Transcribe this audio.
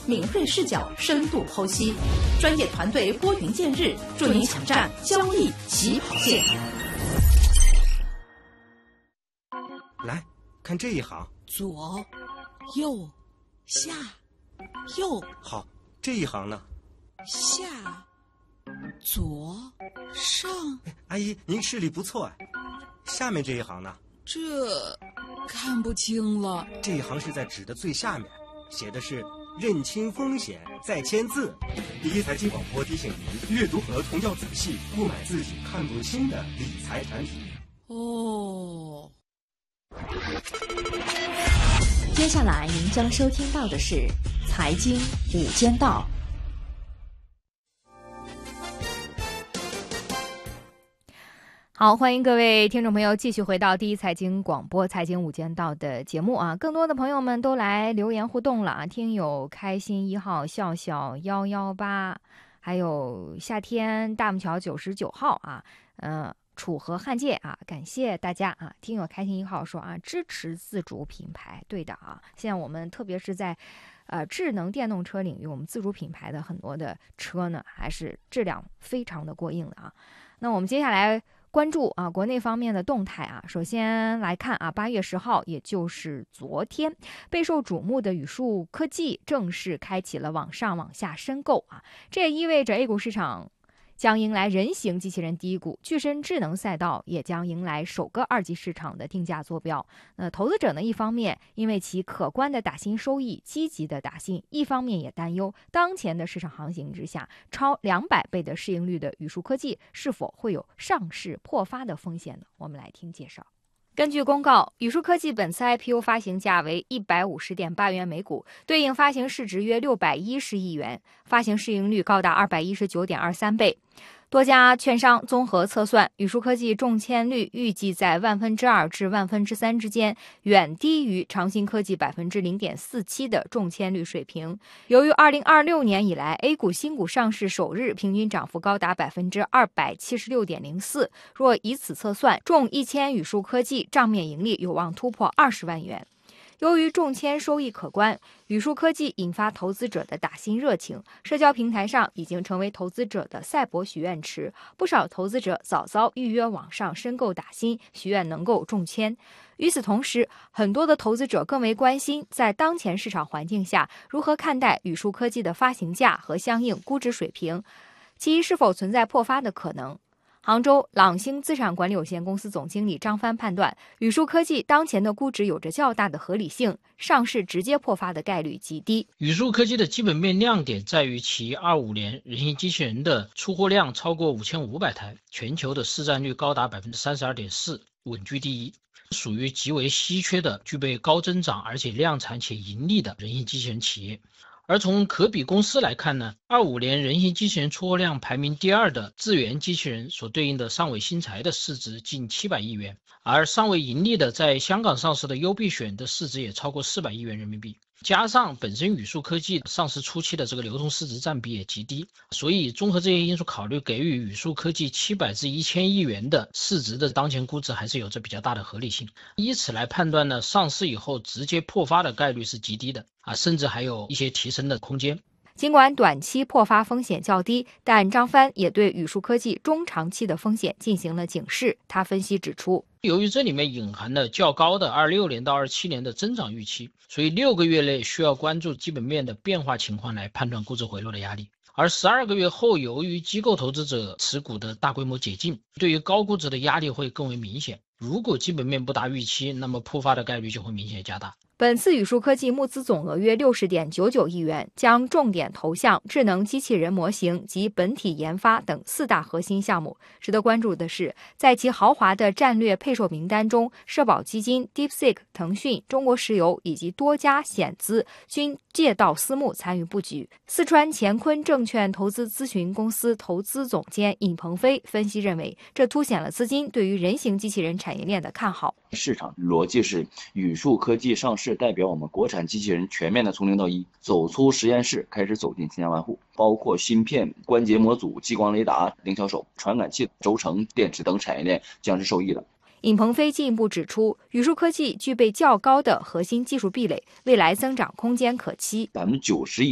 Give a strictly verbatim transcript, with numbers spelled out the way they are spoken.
敏锐视角深度剖析，专业团队拨云见日，助您抢占交易起跑线。 来看这一行， 左右下右。 好，这一行呢？ 下左上。 阿姨，您视力不错啊。下面这一行呢？ 这看不清了。 这一行是在纸的最下面，写的是认清风险再签字。第一财经广播提醒您，阅读合同要仔细，勿买自己看不清的理财产品。 哦。 接下来您将收听到的是财经午间道。 好，欢迎各位听众朋友继续回到第一财经广播财经午间道的节目啊！更多的朋友们都来留言互动了啊！听友开心一号、笑笑幺幺八，还有夏天大木桥九十九号啊，嗯、呃，楚河汉界啊，感谢大家啊！听友开心一号说啊，支持自主品牌，对的啊！现在我们特别是在呃智能电动车领域，我们自主品牌的很多的车呢，还是质量非常的过硬的啊。那我们接下来关注啊，国内方面的动态啊。首先来看啊，八月十号，也就是昨天，备受瞩目的宇树科技正式开启了往上往下申购啊，这也意味着 A 股市场将迎来人形机器人低谷，具身智能赛道也将迎来首个二级市场的定价坐标。那投资者呢，一方面因为其可观的打新收益积极的打新，一方面也担忧当前的市场行情之下，超两百倍的市盈率的宇树科技是否会有上市破发的风险呢？我们来听介绍。根据公告，宇树科技本次 I P O 发行价为 一百五十点八元每股，对应发行市值约六百一十亿元，发行市盈率高达 二百一十九点二三倍。多家券商综合测算，宇树科技中签率预计在万分之二至万分之三之间，远低于长鑫科技百分之零点四七的中签率水平。由于二零二六年以来 A 股新股上市首日平均涨幅高达百分之二百七十六点零四，若以此测算，中一签宇树科技账面盈利有望突破二十万元。由于中签收益可观，宇树科技引发投资者的打新热情，社交平台上已经成为投资者的赛博许愿池，不少投资者早早预约网上申购打新，许愿能够中签。与此同时，很多的投资者更为关心，在当前市场环境下，如何看待宇树科技的发行价和相应估值水平，其是否存在破发的可能。杭州朗星资产管理有限公司总经理张帆判断，宇树科技当前的估值有着较大的合理性，上市直接破发的概率极低。 宇树科技的基本面亮点在于其二五年人形机器人的出货量超过五千五百台，全球的市占率高达 百分之三十二点四， 稳居第一，属于极为稀缺的具备高增长而且量产且盈利的人形机器人企业。而从可比公司来看呢，二五年人形机器人出货量排名第二的智源机器人所对应的上尾新材的市值近七百亿元，而上尾盈利的在香港上市的优必选的市值也超过四百亿元人民币，加上本身宇树科技上市初期的这个流通市值占比也极低，所以综合这些因素考虑，给予宇树科技七百至一千亿元的市值的当前估值还是有着比较大的合理性。以此来判断呢，上市以后直接破发的概率是极低的啊，甚至还有一些提升的空间。 尽管短期破发风险较低，但张帆也对宇树科技中长期的风险进行了警示。他分析指出， 由于这里面隐含了较高的二六年到二七年的增长预期，所以六个月内需要关注基本面的变化情况来判断估值回落的压力。而十二个月后，由于机构投资者持股的大规模解禁，对于高估值的压力会更为明显。如果基本面不达预期，那么破发的概率就会明显加大。 本次宇树科技募资总额约 六十点九九亿元，将重点投向智能机器人模型及本体研发等四大核心项目。值得关注的是，在其豪华的战略配售名单中，社保基金、DeepSeek、腾讯、中国石油以及多家险资均借道私募参与布局。四川乾坤证券投资咨询公司投资总监尹鹏飞分析认为，这凸显了资金对于人形机器人产业链的看好。 市场逻辑是，宇树科技上市代表我们国产机器人全面的从零到一，走出实验室，开始走进千家万户，包括芯片、关节模组、激光雷达、零销售、传感器、轴承、电池等产业链将是受益的。 尹鹏飞进一步指出，宇树科技具备较高的核心技术壁垒，未来增长空间可期。 百分之九十以